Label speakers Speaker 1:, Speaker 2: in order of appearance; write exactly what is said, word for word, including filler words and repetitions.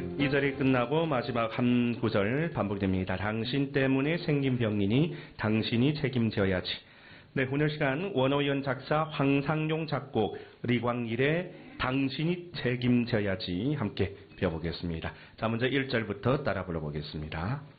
Speaker 1: 이 절이 끝나고 마지막 한 구절 반복됩니다. 당신 때문에 생긴 병이니 당신이 책임져야지. 네, 오늘 시간 원오연 작사, 황상용 작곡, 리광일의 당신이 책임져야지 함께 배워보겠습니다. 자, 먼저 일 절부터 따라 불러보겠습니다.